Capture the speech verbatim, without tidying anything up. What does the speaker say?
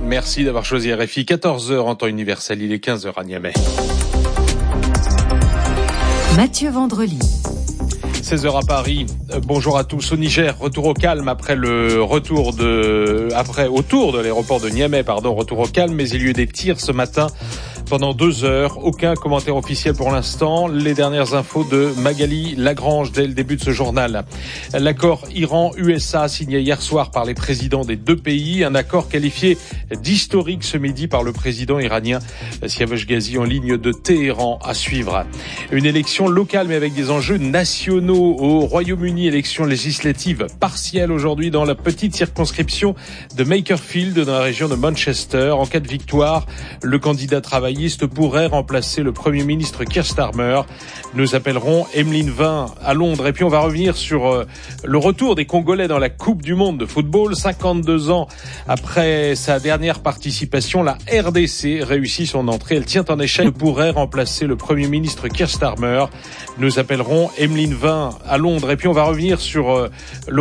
Merci d'avoir choisi R F I. quatorze heures en temps universel, il est quinze heures à Niamey. Mathieu Vendrely. seize heures à Paris. Bonjour à tous. Au Niger, retour au calme après le retour de, après, autour de l'aéroport de Niamey, pardon, retour au calme, mais il y a eu des tirs ce matin pendant deux heures. Aucun commentaire officiel pour l'instant. Les dernières infos de Magali Lagrange dès le début de ce journal. L'accord Iran-U S A signé hier soir par les présidents des deux pays. Un accord qualifié d'historique ce midi par le président iranien Siavash Ghazi en ligne de Téhéran à suivre. Une élection locale mais avec des enjeux nationaux au Royaume-Uni. Élection législative partielle aujourd'hui dans la petite circonscription de Makerfield dans la région de Manchester. En cas de victoire, le candidat travailliste pourrait remplacer le Premier ministre Keir Starmer. Nous appellerons Emeline Vin à Londres. Et puis on va revenir sur euh, le retour des Congolais dans la Coupe du Monde de football. cinquante-deux ans après sa dernière participation, la R D C réussit son entrée. Elle tient en échec. Elle pourrait remplacer le Premier ministre Keir Starmer. Nous appellerons Emeline Vin à Londres. Et puis on va revenir sur euh, le